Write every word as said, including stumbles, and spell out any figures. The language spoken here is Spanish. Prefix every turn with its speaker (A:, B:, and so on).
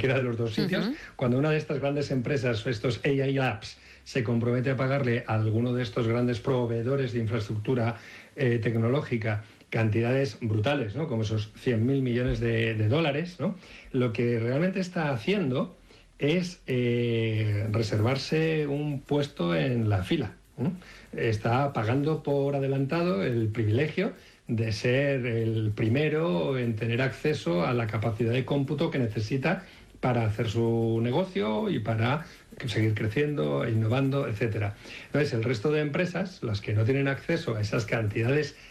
A: cualquiera de los dos sitios. Uh-huh. Cuando una de estas grandes empresas, estos A I Labs, se compromete a pagarle a alguno de estos grandes proveedores de infraestructura eh, tecnológica cantidades brutales, ¿no? Como esos cien mil millones de, de dólares, ¿no? Lo que realmente está haciendo es eh, reservarse un puesto en la fila, ¿no? Está pagando por adelantado el privilegio de ser el primero en tener acceso a la capacidad de cómputo que necesita para hacer su negocio y para seguir creciendo, innovando, etcétera. Entonces, el resto de empresas, las que no tienen acceso a esas cantidades